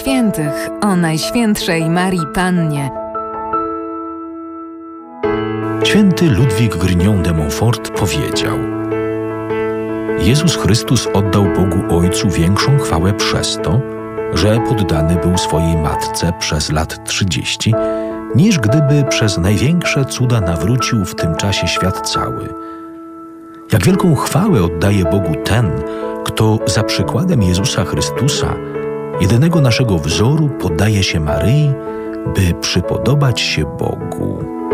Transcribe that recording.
Świętych o Najświętszej Marii Pannie. Święty Ludwik Grignon de Montfort powiedział: Jezus Chrystus oddał Bogu Ojcu większą chwałę przez to, że poddany był swojej Matce przez lat 30, niż gdyby przez największe cuda nawrócił w tym czasie świat cały. Jak wielką chwałę oddaje Bogu ten, kto za przykładem Jezusa Chrystusa, jedynego naszego wzoru, poddaje się Maryi, by przypodobać się Bogu.